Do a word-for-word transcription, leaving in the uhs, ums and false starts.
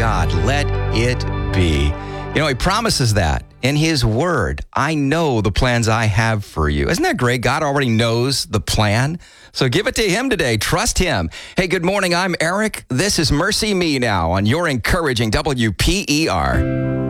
God, let it be. You know, he promises that in his word. I know the plans I have for you. Isn't that great? God already knows the plan. So give it to him today. Trust him. Hey, good morning. I'm Eric. This is Mercy Me Now on your encouraging W P E R.